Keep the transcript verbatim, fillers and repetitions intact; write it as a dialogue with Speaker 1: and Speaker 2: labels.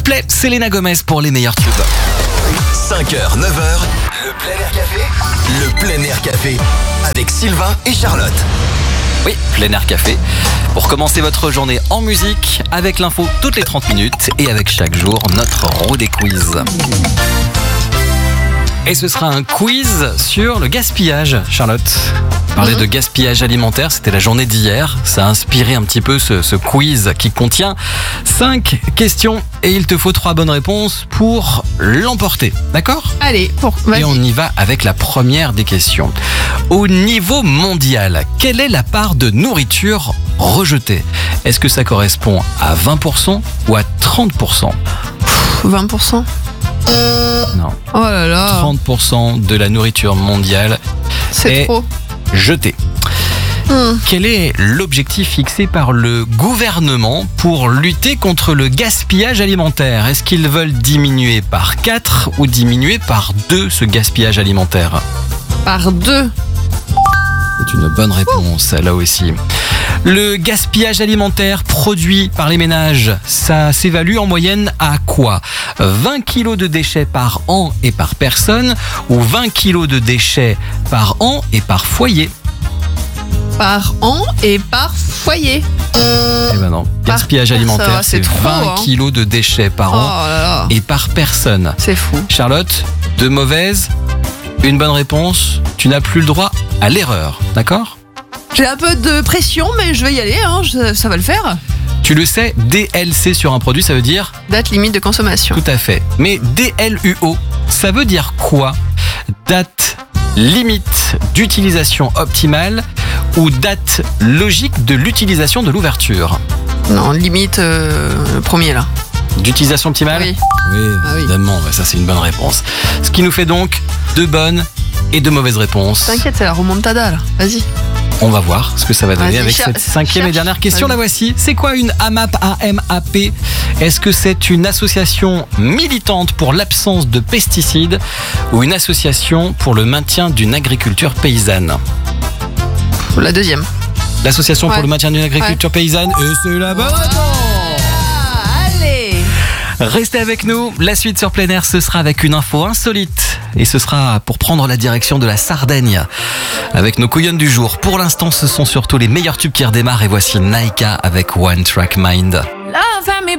Speaker 1: Coldplay, Selena Gomez pour les meilleurs tubes.
Speaker 2: cinq heures, neuf heures, le plein air café, le plein air café, avec Sylvain et Charlotte.
Speaker 1: Oui, plein air café. Pour commencer votre journée en musique, avec l'info toutes les trente minutes et avec chaque jour notre roue des quiz. Et ce sera un quiz sur le gaspillage, Charlotte. Parler mmh. de gaspillage alimentaire, c'était la journée d'hier. Ça a inspiré un petit peu ce, ce quiz qui contient cinq questions et il te faut trois bonnes réponses pour l'emporter. D'accord ?
Speaker 3: Allez, pour... vas-y.
Speaker 1: Et on y va avec la première des questions. Au niveau mondial, quelle est la part de nourriture rejetée ? Est-ce que ça correspond à vingt pour cent ou à trente pour cent ?
Speaker 3: vingt pour cent ?
Speaker 1: Non.
Speaker 3: Oh là là.
Speaker 1: trente pour cent de la nourriture mondiale
Speaker 3: C'est
Speaker 1: est
Speaker 3: trop.
Speaker 1: jetée. Hmm. Quel est l'objectif fixé par le gouvernement pour lutter contre le gaspillage alimentaire ? Est-ce qu'ils veulent diminuer par quatre ou diminuer par deux ce gaspillage alimentaire ?
Speaker 3: Par deux.
Speaker 1: C'est une bonne réponse, là aussi. Le gaspillage alimentaire produit par les ménages, ça s'évalue en moyenne à quoi ? vingt kilos de déchets par an et par personne ou vingt kilos de déchets par an et par foyer ?
Speaker 3: Par an et par foyer.
Speaker 1: Eh ben non,
Speaker 3: Par
Speaker 1: gaspillage alimentaire,
Speaker 3: ça,
Speaker 1: c'est,
Speaker 3: c'est trop,
Speaker 1: vingt
Speaker 3: hein.
Speaker 1: kilos de déchets par
Speaker 3: Oh
Speaker 1: an
Speaker 3: là là.
Speaker 1: et par personne.
Speaker 3: C'est fou.
Speaker 1: Charlotte, deux mauvaises, une bonne réponse, tu n'as plus le droit à l'erreur, d'accord ?
Speaker 3: J'ai un peu de pression, mais je vais y aller, hein. je, ça va le faire.
Speaker 1: Tu le sais, D L C sur un produit, ça veut dire ?
Speaker 3: Date limite de consommation.
Speaker 1: Tout à fait. Mais D L U O, ça veut dire quoi ? Date limite d'utilisation optimale ou date logique de l'utilisation de l'ouverture ?
Speaker 3: Non, limite euh, le premier là.
Speaker 1: D'utilisation optimale ?
Speaker 3: Oui.
Speaker 1: Oui,
Speaker 3: Ah oui.
Speaker 1: évidemment, ouais, ça c'est une bonne réponse. Ce qui nous fait donc deux bonnes et deux mauvaises réponses.
Speaker 3: T'inquiète, c'est la remontada là. Vas-y.
Speaker 1: On va voir ce que ça va donner
Speaker 3: Vas-y,
Speaker 1: avec
Speaker 3: cher-
Speaker 1: cette cinquième
Speaker 3: cherche.
Speaker 1: et dernière question.
Speaker 3: Vas-y.
Speaker 1: La voici. C'est quoi une A M A P A M A P ? Est-ce que c'est une association militante pour l'absence de pesticides ou une association pour le maintien d'une agriculture paysanne ?
Speaker 3: La deuxième.
Speaker 1: L'association pour
Speaker 3: Ouais.
Speaker 1: le maintien d'une agriculture paysanne, et c'est la bonne réponse.
Speaker 3: Ah, allez.
Speaker 1: Restez avec nous, la suite sur plein air, ce sera avec une info insolite et ce sera pour prendre la direction de la Sardaigne avec nos couillonnes du jour. Pour l'instant, ce sont surtout les meilleurs tubes qui redémarrent et voici Naika avec One Track Mind.